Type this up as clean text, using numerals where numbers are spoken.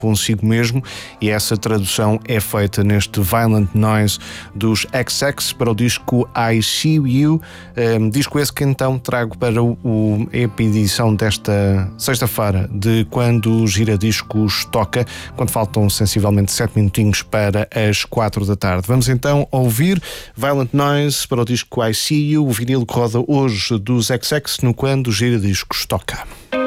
consigo mesmo, e essa tradução é feita neste Violent Noise dos XX para o disco I See You, disco esse que então trago para a edição desta sexta-feira de Quando o Giradiscos Toca, quando faltam sensivelmente 7 minutinhos para as 4 da tarde. Vamos então ouvir Violent Noise para o disco I See You, o vinil que roda hoje dos XX no Quando o Giradiscos Toca.